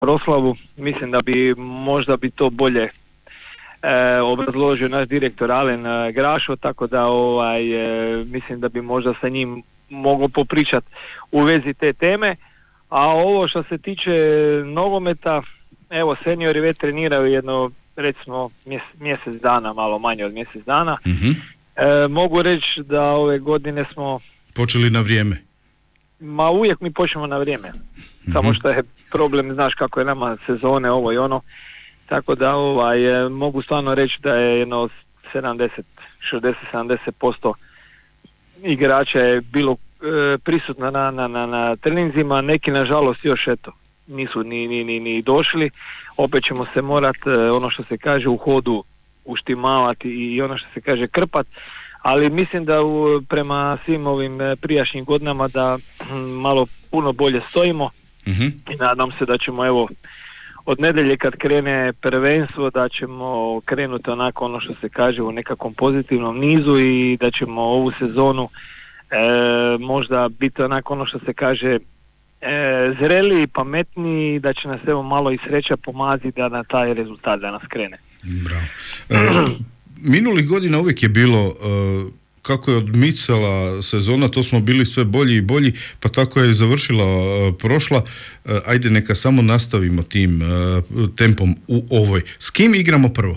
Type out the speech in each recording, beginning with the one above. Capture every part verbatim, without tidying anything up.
proslavu. Mislim da bi možda bi to bolje e, obrazložio naš direktor Alen e, Grašo, tako da ovaj, e, mislim da bi možda sa njim mogao popričati u vezi te teme. A ovo što se tiče nogometa, evo seniori već treniraju jedno recimo mjesec dana, malo manje od mjesec dana. Mm-hmm. E, mogu reći da ove godine smo počeli na vrijeme. Ma uvijek mi počnemo na vrijeme. Mm-hmm. Samo što je problem, znaš kako je nama sezone ovo i ono. Tako da ovaj, mogu stvarno reći da je jedno sedamdeset, šezdeset, sedamdeset posto igrača je bilo e, prisutno na, na, na, na treninzima, neki nažalost još eto nisu ni, ni, ni, ni došli. Opet ćemo se morat e, ono što se kaže u hodu uštimavati i ono što se kaže krpat, ali mislim da u, prema svim ovim e, prijašnjim godinama da hm, malo puno bolje stojimo. Mm-hmm. I nadam se da ćemo evo od nedjelje kad krene prvenstvo da ćemo krenuti onako ono što se kaže u nekakvom pozitivnom nizu i da ćemo ovu sezonu e, možda biti onako ono što se kaže e, zreli, pametniji, da će nas evo malo i sreća pomaziti da na taj rezultat da nas krene. Bravo. E, minulih godina uvijek je bilo e, kako je odmicala sezona, to smo bili sve bolji i bolji, pa tako je završila uh, prošla. Uh, ajde neka samo nastavimo tim uh, tempom u ovoj. S kim igramo prvo?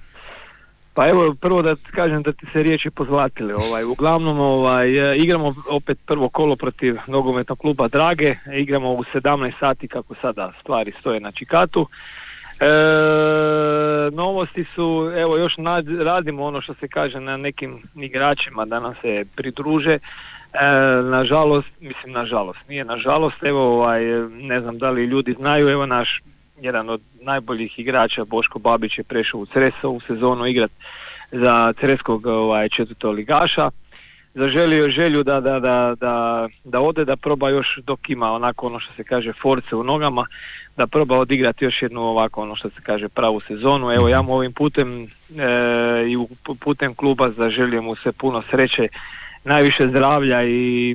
Pa evo prvo da kažem da ti se riječi pozlatile. Ovaj, uglavnom ovaj, igramo opet prvo kolo protiv nogometnog kluba Drage, igramo u sedamnaest sati kako sada stvari stoje na Čikatu. E, novosti su, evo još nad, radimo ono što se kaže na nekim igračima da nam se pridruže. E, nažalost, mislim nažalost, nije nažalost, evo ovaj, ne znam da li ljudi znaju, evo naš jedan od najboljih igrača Boško Babić je prešao u Creso u sezonu igrat za creskog ovaj, četvrtoligaša. Zaželio želju da, da, da, da, da ode, da proba još dok ima onako ono što se kaže force u nogama, da proba odigrati još jednu ovako ono što se kaže pravu sezonu. Evo ja mu ovim putem e, i putem kluba zaželim mu sve puno sreće, najviše zdravlja i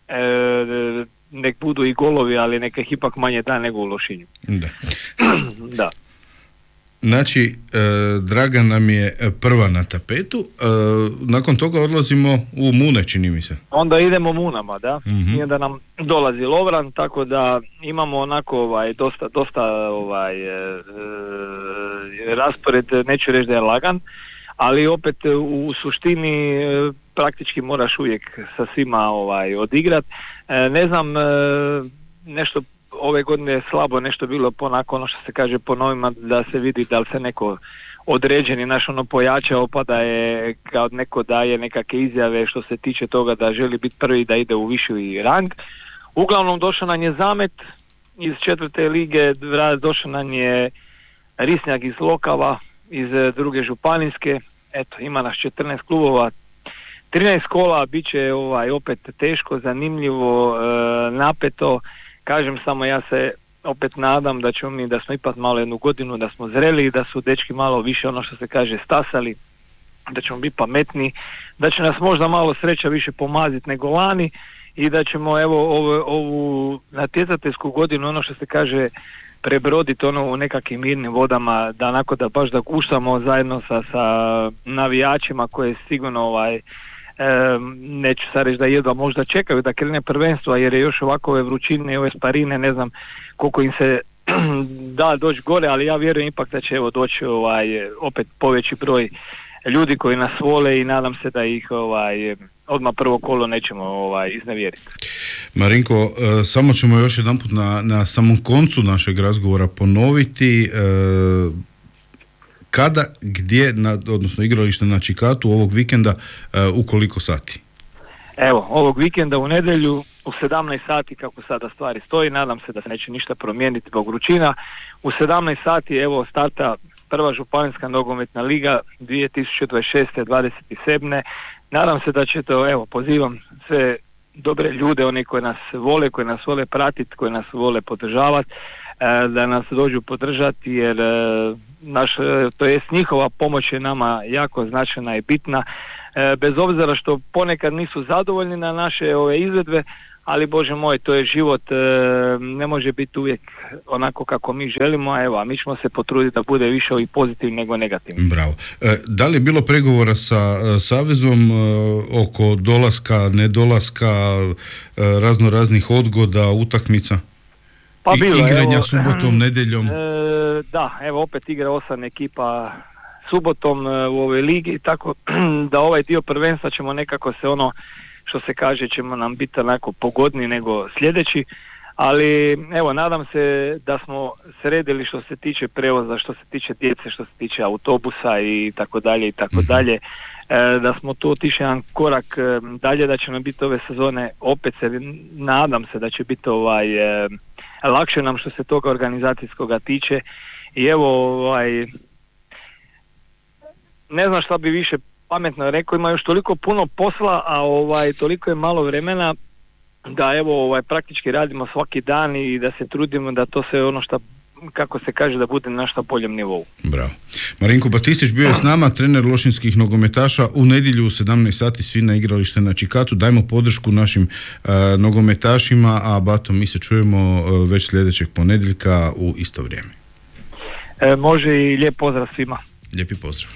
e, nek budu i golovi, ali neka ih ipak manje da nego u Lošinju. Da. Da. Znači, e, Draga nam je prva na tapetu, e, nakon toga odlazimo u Mune, čini mi se. Onda idemo Munama, da, mm-hmm. I onda nam dolazi Lovran, tako da imamo onako ovaj, dosta, dosta ovaj, e, e, raspored, neću reći da je lagan, ali opet u suštini e, praktički moraš uvijek sa svima ovaj, odigrat. E, ne znam, e, nešto ove godine je slabo nešto bilo ponako ono što se kaže po novima da se vidi da li se neko određeni naš ono pojačao pa da je kao neko daje nekakve izjave što se tiče toga da želi biti prvi da ide u viši rang. Uglavnom došao nam je Zamet iz četvrte lige, došao nam je Risnjak iz Lokava, iz druge županijske, eto ima nas četrnaest klubova, trinaest kola, bit će ovaj, opet teško, zanimljivo, e, napeto. Kažem samo ja se opet nadam da ćemo mi, da smo ipak malo jednu godinu, da smo zreli, da su dečki malo više ono što se kaže stasali, da ćemo biti pametni, da će nas možda malo sreća više pomaziti nego lani i da ćemo evo ovu, ovu natjecateljsku godinu ono što se kaže prebroditi ono u nekakvim mirnim vodama, da onako da baš da guštamo zajedno sa, sa navijačima koje sigurno ovaj E, neću sad reći da jedva možda čekaju da krene prvenstvo, jer je još ovako ove vrućine i ove sparine, ne znam koliko im se da doći gore, ali ja vjerujem ipak da će evo doći ovaj, opet poveći broj ljudi koji nas vole i nadam se da ih ovaj, odmah prvo kolo nećemo ovaj, iznevjeriti. Marinko, e, samo ćemo još jedanput na, na samom koncu našeg razgovora ponoviti e, kada, gdje, na, odnosno igralište na Čikatu ovog vikenda, uh, u koliko sati? Evo, ovog vikenda u nedjelju u sedamnaest sati kako sada stvari stoji, nadam se da se neće ništa promijeniti zbog vrućina. U sedamnaest sati evo starta prva županijska nogometna liga dvije tisuće dvadeset šeste dvadeset sedme. Nadam se da će to, evo, pozivam sve dobre ljude, oni koji nas vole, koji nas vole pratiti, koji nas vole podržavati, da nas dođu podržati jer naš, to jest njihova pomoć je nama jako značajna i bitna, bez obzira što ponekad nisu zadovoljni na naše ove izvedbe, ali Bože moj, to je život, ne može biti uvijek onako kako mi želimo, a evo, a mi ćemo se potruditi da bude više i pozitivni nego negativni. Bravo. E, da li je bilo pregovora sa e, Savezom e, oko dolaska, nedolaska, e, razno raznih odgoda, utakmica? Pa I, bilo, igranja evo, subotom, nedjeljom? E, da, evo opet igra osam ekipa subotom e, u ovoj ligi, tako da ovaj dio prvenstva ćemo nekako se ono, što se kaže, ćemo nam biti onako pogodniji nego sljedeći, ali evo, nadam se da smo sredili što se tiče prevoza, što se tiče djece, što se tiče autobusa i tako dalje i tako dalje, da smo tu otišli jedan korak dalje, da će nam biti ove sezone, opet se nadam se da će biti ovaj, lakše nam što se toga organizacijskoga tiče i evo, ovaj, ne znam šta bi više pametno rekao, ima još toliko puno posla, a ovaj toliko je malo vremena da evo ovaj praktički radimo svaki dan i da se trudimo da to sve ono što, kako se kaže, da bude na što boljem nivou. Bravo. Marinko Batistić bio je s nama, trener lošinskih nogometaša. U nedjelju u sedamnaest sati svi na igralište na Čikatu. Dajmo podršku našim uh, nogometašima, a Bato, mi se čujemo uh, već sljedećeg ponedjeljka u isto vrijeme. E, može i lijep pozdrav svima. Lijepi pozdrav.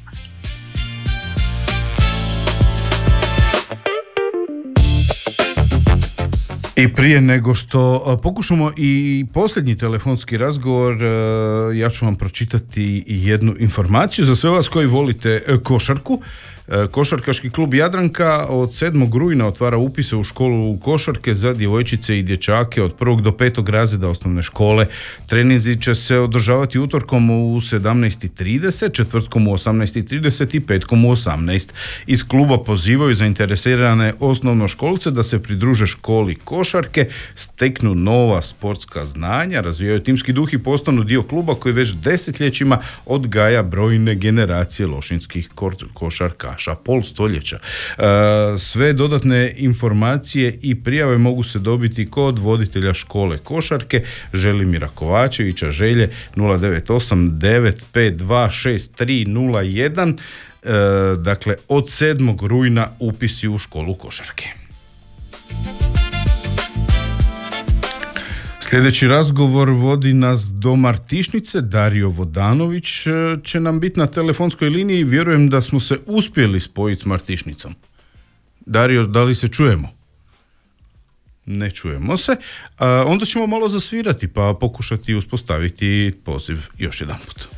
I prije nego što pokušamo i posljednji telefonski razgovor, ja ću vam pročitati jednu informaciju za sve vas koji volite košarku. Košarkaški klub Jadranka od sedmog rujna otvara upise u školu košarke za djevojčice i dječake od prvog do petog razreda osnovne škole. Treninzi će se održavati utorkom u sedamnaest i trideset, četvrtkom u osamnaest i trideset i petkom u osamnaest. Iz kluba pozivaju zainteresirane osnovnoškolce da se pridruže školi košarke, steknu nova sportska znanja, razvijaju timski duh i postanu dio kluba koji već desetljećima odgaja brojne generacije lošinskih košarka. Pol stoljeća. Sve dodatne informacije i prijave mogu se dobiti kod voditelja škole košarke Želimira Kovačevića, Želje nula devet osam devet pet dva šest tri nula jedan. Dakle, od sedmog rujna upisi u školu košarke. Sljedeći razgovor vodi nas do Martišnice. Dario Vodanović će nam biti na telefonskoj liniji. Vjerujem da smo se uspjeli spojiti s Martišnicom. Dario, da li se čujemo? Ne čujemo se. A onda ćemo malo zasvirati pa pokušati uspostaviti poziv još jedan put.